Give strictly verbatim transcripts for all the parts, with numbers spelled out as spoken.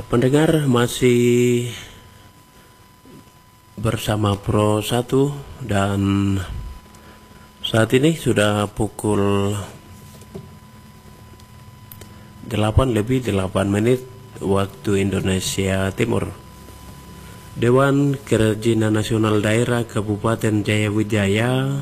Pendengar masih bersama Pro satu dan saat ini sudah pukul delapan lebih delapan menit waktu Indonesia Timur. Dewan Kerajinan Nasional Daerah Kabupaten Jayawijaya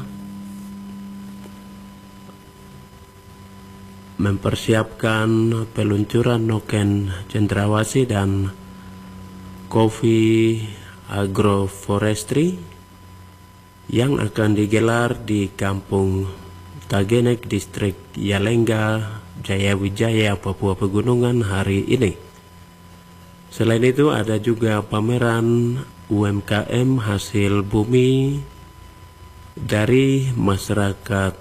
mempersiapkan peluncuran noken cendrawasih dan kopi agroforestry yang akan digelar di Kampung Tagenek, Distrik Yalengga, Jayawijaya, Papua Pegunungan hari ini. Selain itu ada juga pameran U M K M hasil bumi dari masyarakat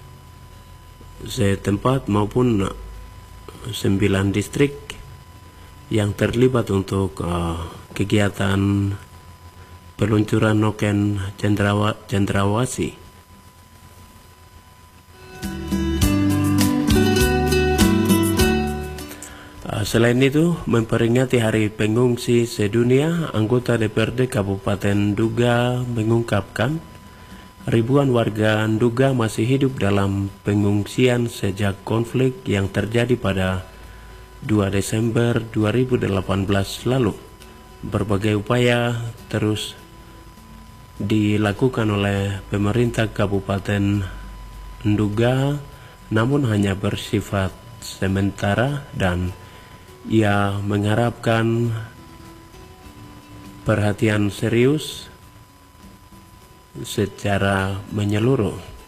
setempat maupun sembilan distrik yang terlibat untuk uh, kegiatan peluncuran noken cendrawa, cendrawasih. Uh, selain itu, memperingati Hari Pengungsi Sedunia, anggota D P R D Kabupaten Nduga mengungkapkan ribuan warga Nduga masih hidup dalam pengungsian sejak konflik yang terjadi pada dua Desember dua ribu delapan belas lalu. Berbagai upaya terus dilakukan oleh pemerintah Kabupaten Nduga, namun hanya bersifat sementara, dan ia mengharapkan perhatian serius secara menyeluruh.